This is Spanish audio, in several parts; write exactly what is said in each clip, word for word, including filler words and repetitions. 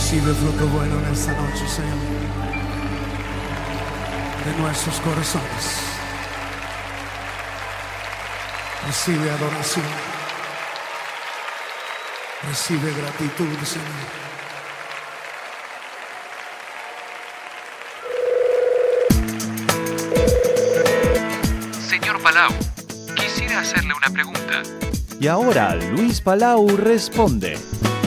Recibe fruto bueno en esta noche, Señor, de nuestros corazones. Recibe adoración. Recibe gratitud, Señor. Señor Palau, quisiera hacerle una pregunta. Y ahora Luis Palau responde.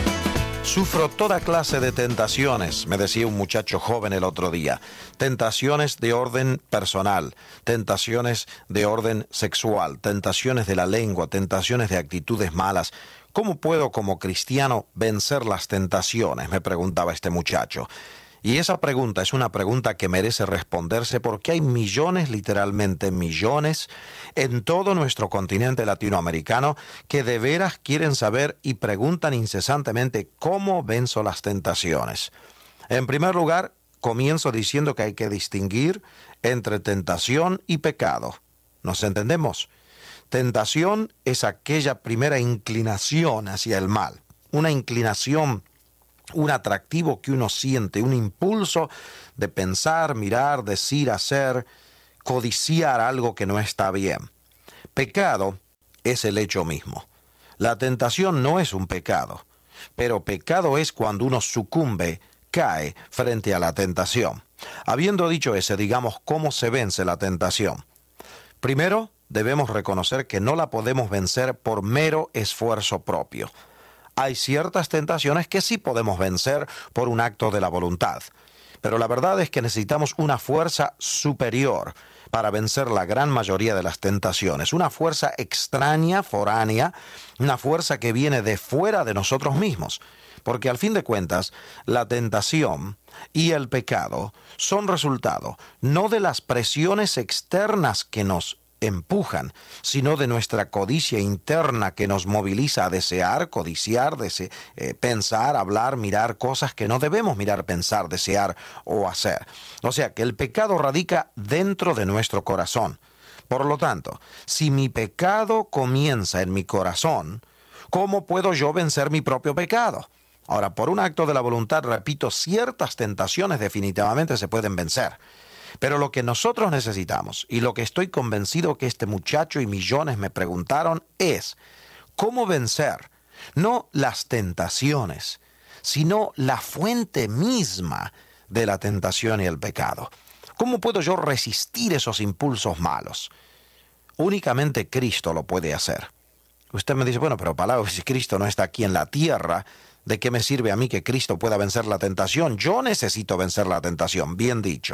Sufro toda clase de tentaciones, me decía un muchacho joven el otro día. Tentaciones de orden personal, tentaciones de orden sexual, tentaciones de la lengua, tentaciones de actitudes malas. ¿Cómo puedo como cristiano vencer las tentaciones?, me preguntaba este muchacho. Y esa pregunta es una pregunta que merece responderse porque hay millones, literalmente millones, en todo nuestro continente latinoamericano que de veras quieren saber y preguntan incesantemente cómo venzo las tentaciones. En primer lugar, comienzo diciendo que hay que distinguir entre tentación y pecado. ¿Nos entendemos? Tentación es aquella primera inclinación hacia el mal, una inclinación, un atractivo que uno siente, un impulso de pensar, mirar, decir, hacer, codiciar algo que no está bien. Pecado es el hecho mismo. La tentación no es un pecado, pero pecado es cuando uno sucumbe, cae frente a la tentación. Habiendo dicho eso, digamos, ¿cómo se vence la tentación? Primero, debemos reconocer que no la podemos vencer por mero esfuerzo propio. Hay ciertas tentaciones que sí podemos vencer por un acto de la voluntad, pero la verdad es que necesitamos una fuerza superior para vencer la gran mayoría de las tentaciones, una fuerza extraña, foránea, una fuerza que viene de fuera de nosotros mismos, porque al fin de cuentas, la tentación y el pecado son resultado no de las presiones externas que nos empujan, sino de nuestra codicia interna que nos moviliza a desear, codiciar, dese- eh, pensar, hablar, mirar cosas que no debemos mirar, pensar, desear o hacer. O sea que el pecado radica dentro de nuestro corazón. Por lo tanto, si mi pecado comienza en mi corazón, ¿cómo puedo yo vencer mi propio pecado? Ahora, por un acto de la voluntad, repito, ciertas tentaciones definitivamente se pueden vencer. Pero lo que nosotros necesitamos, y lo que estoy convencido que este muchacho y millones me preguntaron, es cómo vencer no las tentaciones, sino la fuente misma de la tentación y el pecado. ¿Cómo puedo yo resistir esos impulsos malos? Únicamente Cristo lo puede hacer. Usted me dice, bueno, pero Palau, si Cristo no está aquí en la tierra, ¿de qué me sirve a mí que Cristo pueda vencer la tentación? Yo necesito vencer la tentación, bien dicho.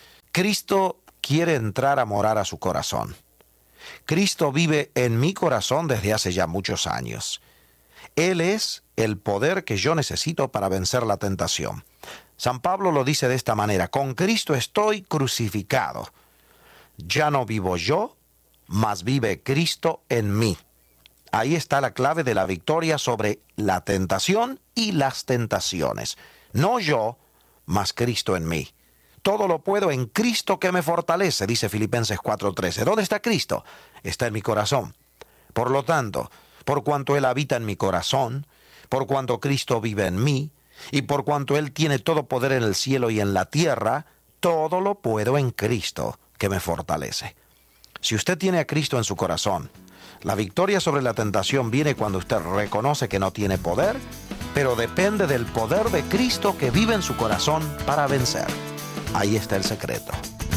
Cristo quiere entrar a morar a su corazón. Cristo vive en mi corazón desde hace ya muchos años. Él es el poder que yo necesito para vencer la tentación. San Pablo lo dice de esta manera: con Cristo estoy crucificado. Ya no vivo yo, mas vive Cristo en mí. Ahí está la clave de la victoria sobre la tentación y las tentaciones. No yo, mas Cristo en mí. Todo lo puedo en Cristo que me fortalece, dice Filipenses cuatro trece. ¿Dónde está Cristo? Está en mi corazón. Por lo tanto, por cuanto Él habita en mi corazón, por cuanto Cristo vive en mí, y por cuanto Él tiene todo poder en el cielo y en la tierra, todo lo puedo en Cristo que me fortalece. Si usted tiene a Cristo en su corazón, la victoria sobre la tentación viene cuando usted reconoce que no tiene poder, pero depende del poder de Cristo que vive en su corazón para vencer. Ahí está el secreto.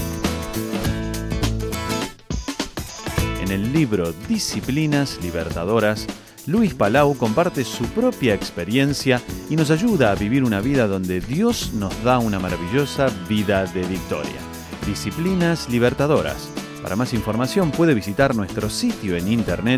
En el libro Disciplinas Libertadoras, Luis Palau comparte su propia experiencia y nos ayuda a vivir una vida donde Dios nos da una maravillosa vida de victoria. Disciplinas Libertadoras. Para más información puede visitar nuestro sitio en internet